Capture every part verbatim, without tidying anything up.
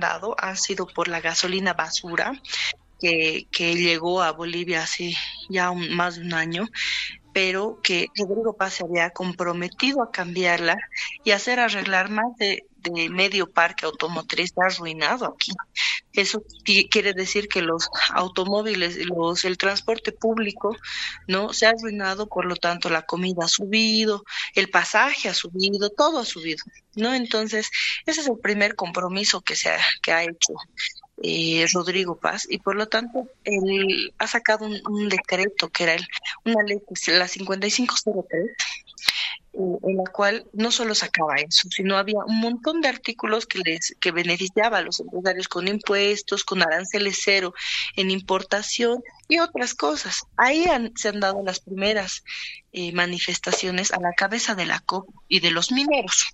dado han sido por la gasolina basura que, que llegó a Bolivia hace ya un, más de un año, pero que Rodrigo Paz se había comprometido a cambiarla y hacer arreglar más de, de medio parque automotriz arruinado aquí. Eso qui- quiere decir que los automóviles, los, el transporte público, ¿no? Se ha arruinado, por lo tanto, la comida ha subido, el pasaje ha subido, todo ha subido, ¿no? Entonces, ese es el primer compromiso que se ha, que ha hecho eh, Rodrigo Paz, y por lo tanto él ha sacado un, un decreto que era el, una ley, que es la cincuenta y cinco cero tres, eh, en la cual no solo sacaba eso, sino había un montón de artículos que les que beneficiaba a los empresarios con impuestos, con aranceles cero en importación y otras cosas. Ahí han, se han dado las primeras eh, manifestaciones a la cabeza de la C O P y de los mineros.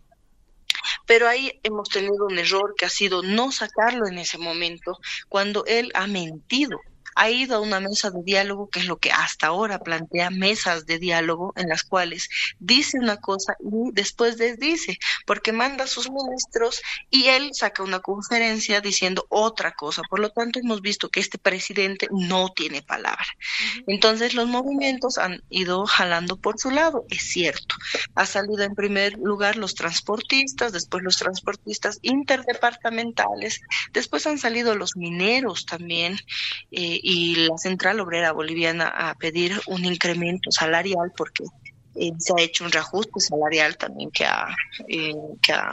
Pero ahí hemos tenido un error que ha sido no sacarlo en ese momento, cuando él ha mentido. Ha ido a una mesa de diálogo, que es lo que hasta ahora plantea, mesas de diálogo en las cuales dice una cosa y después desdice, porque manda a sus ministros y él saca una conferencia diciendo otra cosa. Por lo tanto, hemos visto que este presidente no tiene palabra. Uh-huh. Entonces, los movimientos han ido jalando por su lado, es cierto. Ha salido en primer lugar los transportistas, después los transportistas interdepartamentales, después han salido los mineros también, eh, y la Central Obrera Boliviana a pedir un incremento salarial, porque eh, se ha hecho un reajuste salarial también que ha, eh, que ha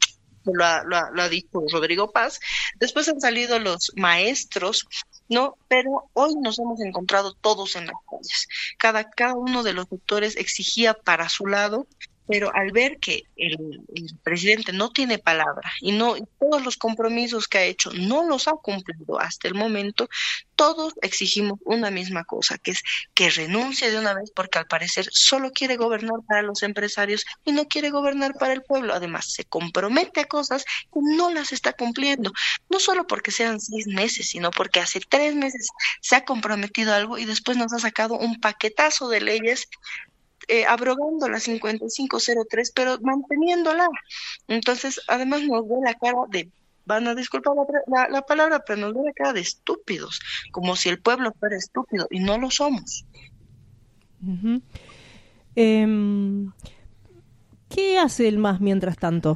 lo ha, lo, ha, lo ha dicho Rodrigo Paz. Después han salido los maestros, ¿no? Pero hoy nos hemos encontrado todos en las calles. Cada, cada uno de los sectores exigía para su lado, pero al ver que el, el presidente no tiene palabra y no y todos los compromisos que ha hecho no los ha cumplido hasta el momento, todos exigimos una misma cosa, que es que renuncie de una vez, porque al parecer solo quiere gobernar para los empresarios y no quiere gobernar para el pueblo. Además, se compromete a cosas que no las está cumpliendo, no solo porque sean seis meses, sino porque hace tres meses se ha comprometido a algo y después nos ha sacado un paquetazo de leyes Eh, abrogando la cincuenta y cinco cero tres, pero manteniéndola. Entonces, además nos ve la cara de, van a disculpar la, la, la palabra, pero nos ve la cara de estúpidos, como si el pueblo fuera estúpido, y no lo somos. Uh-huh. Eh, ¿Qué hace el M A S mientras tanto?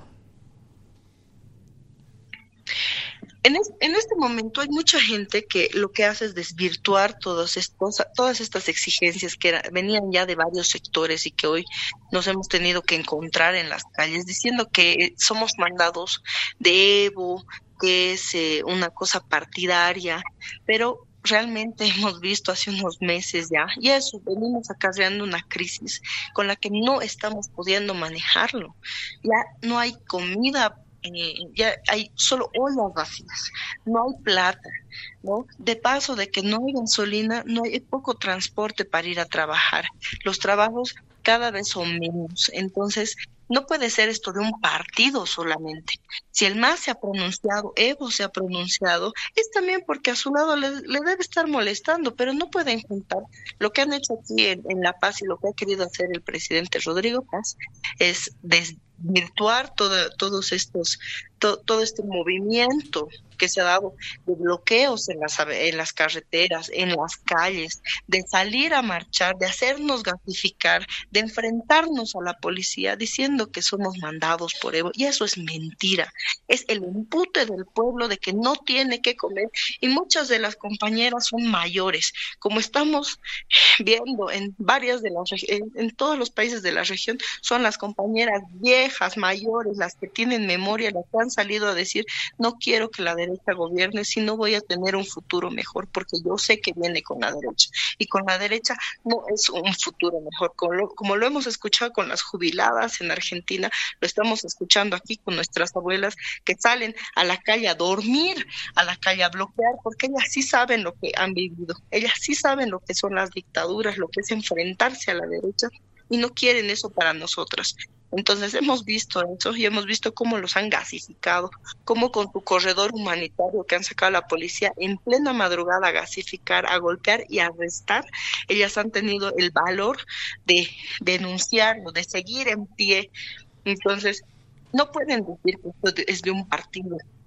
En, es, en este momento hay mucha gente que lo que hace es desvirtuar todos estos, todas estas exigencias que era, venían ya de varios sectores y que hoy nos hemos tenido que encontrar en las calles, diciendo que somos mandados de Evo, que es eh, una cosa partidaria, pero realmente hemos visto hace unos meses ya, y eso, venimos acarreando una crisis con la que no estamos pudiendo manejarlo. Ya no hay comida. Eh, ya hay solo ollas vacías, no hay plata, ¿no? De paso de que no hay gasolina, no hay poco transporte para ir a trabajar. Los trabajos cada vez son menos. Entonces, no puede ser esto de un partido solamente. Si el M A S se ha pronunciado, Evo se ha pronunciado, es también porque a su lado le, le debe estar molestando, pero no pueden juntar lo que han hecho aquí en, en La Paz y lo que ha querido hacer el presidente Rodrigo Paz, es desvirtuar todo, todos estos, to, todo este movimiento que se ha dado de bloqueos en las, en las carreteras, en las calles, de salir a marchar, de hacernos gasificar, de enfrentarnos a la policía diciendo que somos mandados por Evo, y eso es mentira. Es el impute del pueblo de que no tiene que comer, y muchas de las compañeras son mayores, como estamos viendo en varias de las en, en todos los países de la región, son las compañeras viejas, mayores, las que tienen memoria, las que han salido a decir, no quiero que la derecha gobierne, si no voy a tener un futuro mejor, porque yo sé que viene con la derecha, y con la derecha no es un futuro mejor, como lo, como lo hemos escuchado con las jubiladas en Argentina, lo estamos escuchando aquí con nuestras abuelas que salen a la calle a dormir, a la calle a bloquear, porque ellas sí saben lo que han vivido, ellas sí saben lo que son las dictaduras, lo que es enfrentarse a la derecha, y no quieren eso para nosotras. Entonces hemos visto eso y hemos visto cómo los han gasificado, cómo con su corredor humanitario que han sacado a la policía en plena madrugada a gasificar, a golpear y a arrestar, ellas han tenido el valor de denunciarlo, de seguir en pie. Entonces no pueden decir que esto es de un partido.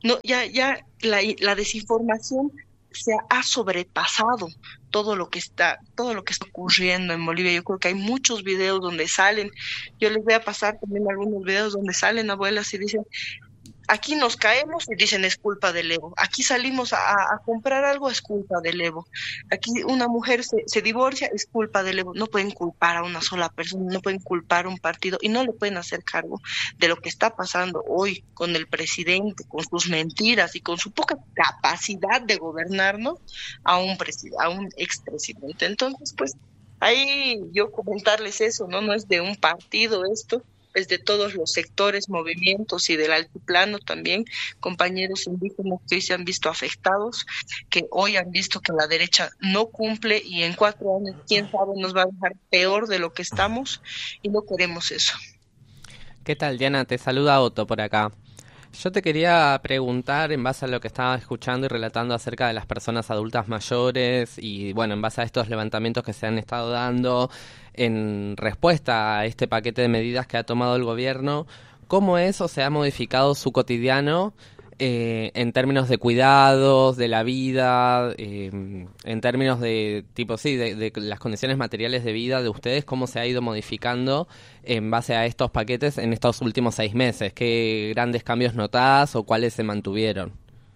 No, ya, ya la, la desinformación se ha sobrepasado todo lo que está, todo lo que está ocurriendo en Bolivia. Yo creo que hay muchos videos donde salen, yo les voy a pasar también algunos videos donde salen abuelas y dicen, aquí nos caemos y dicen es culpa del Evo. Aquí salimos a, a comprar algo, es culpa del Evo. Aquí una mujer se, se divorcia, es culpa del Evo. No pueden culpar a una sola persona, no pueden culpar a un partido y no le pueden hacer cargo de lo que está pasando hoy con el presidente, con sus mentiras y con su poca capacidad de gobernarnos a un presidente, a un expresidente. Entonces, pues ahí yo comentarles eso, ¿no? No es de un partido esto, es de todos los sectores, movimientos y del altiplano también, compañeros indígenas que hoy se han visto afectados, que hoy han visto que la derecha no cumple y en cuatro años, quién sabe, nos va a dejar peor de lo que estamos y no queremos eso. ¿Qué tal, Diana? Te saluda Otto por acá. Yo te quería preguntar, en base a lo que estaba escuchando y relatando acerca de las personas adultas mayores y, bueno, en base a estos levantamientos que se han estado dando en respuesta a este paquete de medidas que ha tomado el gobierno, ¿cómo es o se ha modificado su cotidiano eh, en términos de cuidados, de la vida, eh, en términos de, tipo, sí, de, de las condiciones materiales de vida de ustedes? ¿Cómo se ha ido modificando en base a estos paquetes en estos últimos seis meses? ¿Qué grandes cambios notás o cuáles se mantuvieron?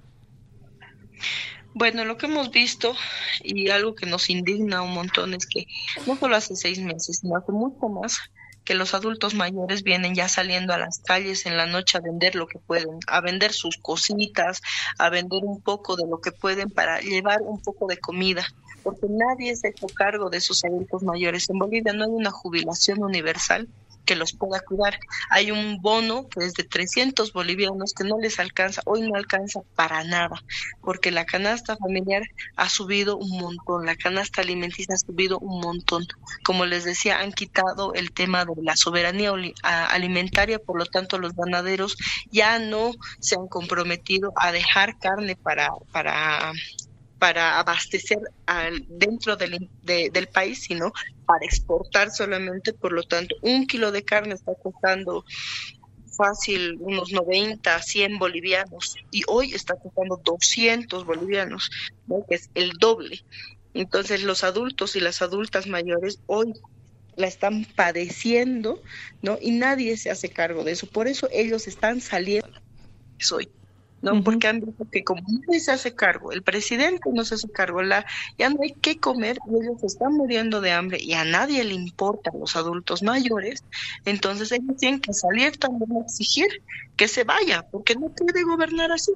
Bueno, lo que hemos visto y algo que nos indigna un montón es que no solo hace seis meses, sino hace mucho más, que los adultos mayores vienen ya saliendo a las calles en la noche a vender lo que pueden, a vender sus cositas, a vender un poco de lo que pueden para llevar un poco de comida, porque nadie se ha hecho cargo de sus adultos mayores. En Bolivia no hay una jubilación universal que los pueda cuidar. Hay un bono que es de trescientos bolivianos que no les alcanza, hoy no alcanza para nada, porque la canasta familiar ha subido un montón, la canasta alimenticia ha subido un montón. Como les decía, han quitado el tema de la soberanía alimentaria, por lo tanto los ganaderos ya no se han comprometido a dejar carne para para para abastecer al, dentro del, de, del país, sino para exportar solamente. Por lo tanto, un kilo de carne está costando fácil unos noventa, cien bolivianos, y hoy está costando doscientos bolivianos, ¿no? Que es el doble. Entonces, los adultos y las adultas mayores hoy la están padeciendo, ¿no? Y nadie se hace cargo de eso. Por eso ellos están saliendo hoy, ¿no? Uh-huh. Porque han visto que como nadie se hace cargo, el presidente no se hace cargo, la, ya no hay qué comer, y ellos están muriendo de hambre y a nadie le importan los adultos mayores. Entonces ellos tienen que salir también a exigir que se vaya, porque no puede gobernar así.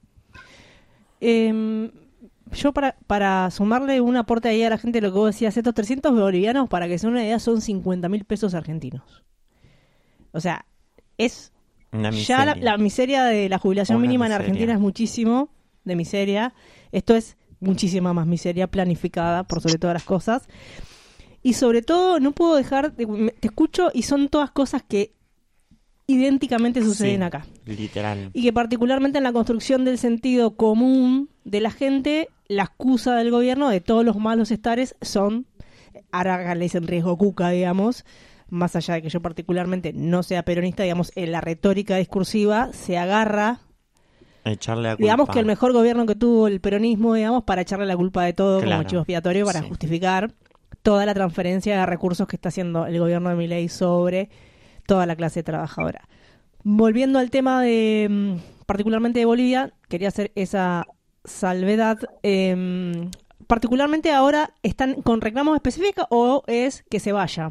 Eh, yo para, para sumarle un aporte ahí a la gente, lo que vos decías, estos trescientos bolivianos, para que sea una idea, son cincuenta mil pesos argentinos. O sea, es... Ya la, la miseria de la jubilación Una mínima miseria. En Argentina es muchísimo de miseria. Esto es muchísima más miseria planificada por sobre todas las cosas. Y sobre todo, no puedo dejar, de, te escucho y son todas cosas que idénticamente suceden sí, acá. Literal. Y que particularmente en la construcción del sentido común de la gente, la excusa del gobierno de todos los malos estares son, ahora le dicen riesgo cuca, digamos, más allá de que yo particularmente no sea peronista, digamos, en la retórica discursiva se agarra, echarle la culpa. Digamos que el mejor gobierno que tuvo el peronismo, digamos, para echarle la culpa de todo, claro, como chivo expiatorio, para sí. justificar toda la transferencia de recursos que está haciendo el gobierno de Milei sobre toda la clase trabajadora. Volviendo al tema de, particularmente de Bolivia, quería hacer esa salvedad. Eh, particularmente ahora, ¿están con reclamos específicos o es que se vaya?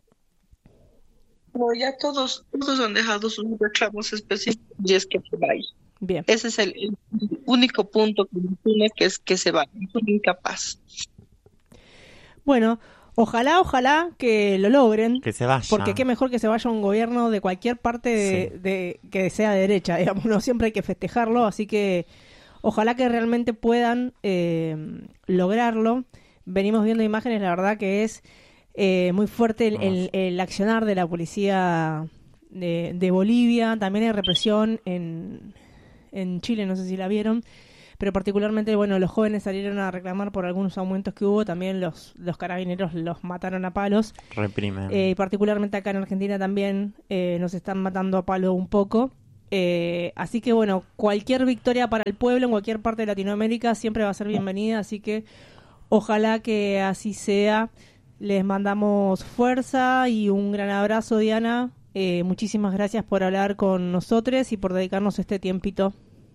No, ya todos, todos han dejado sus reclamos específicos y es que se vaya. Bien. Ese es el, el único punto que tiene, que es que se vaya. Son incapaz. Bueno, ojalá, ojalá que lo logren. Que se vaya. Porque qué mejor que se vaya un gobierno de cualquier parte de, sí. de que sea de derecha, digamos, no siempre hay que festejarlo, así que ojalá que realmente puedan eh, lograrlo. Venimos viendo imágenes, la verdad que es Eh, muy fuerte el, el, el accionar de la policía de, de Bolivia. También hay represión en, en Chile, no sé si la vieron, pero particularmente, bueno, los jóvenes salieron a reclamar por algunos aumentos que hubo. También los, los carabineros los mataron a palos. Reprimen. Eh, particularmente acá en Argentina también eh, nos están matando a palo un poco. Eh, así que bueno, cualquier victoria para el pueblo en cualquier parte de Latinoamérica siempre va a ser bienvenida, así que ojalá que así sea. Les mandamos fuerza y un gran abrazo, Diana. Eh, muchísimas gracias por hablar con nosotros y por dedicarnos este tiempito.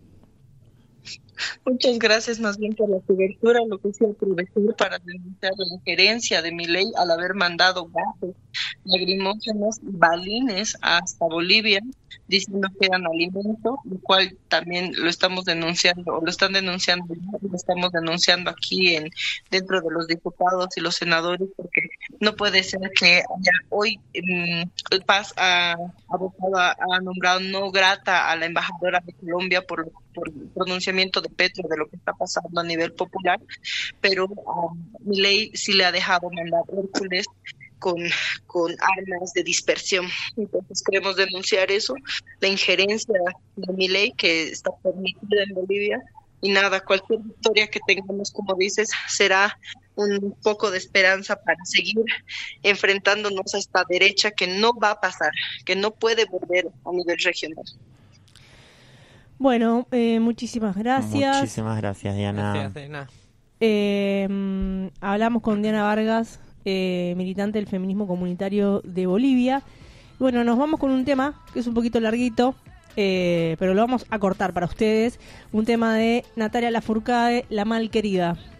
Muchas gracias más bien por la cobertura, lo que sí aproveché para denunciar la injerencia de Milei al haber mandado gases lacrimógenos y balines hasta Bolivia, diciendo que eran alimento, lo cual también lo estamos denunciando, o lo están denunciando, lo estamos denunciando aquí en dentro de los diputados y los senadores, porque no puede ser que haya hoy um, el Paz ha, ha votado, ha nombrado no grata a la embajadora de Colombia por por el pronunciamiento de Petro de lo que está pasando a nivel popular, pero um, Milei sí le ha dejado mandar Hércules con, con armas de dispersión. Entonces queremos denunciar eso, la injerencia de Milei que está permitida en Bolivia, y nada, cualquier victoria que tengamos, como dices, será un poco de esperanza para seguir enfrentándonos a esta derecha que no va a pasar, que no puede volver a nivel regional. Bueno, eh, muchísimas gracias. Muchísimas gracias, Diana. Gracias, Diana. Eh, hablamos con Diana Vargas, eh, militante del feminismo comunitario de Bolivia. Bueno, nos vamos con un tema que es un poquito larguito, eh, pero lo vamos a cortar para ustedes. Un tema de Natalia Lafourcade, La Malquerida.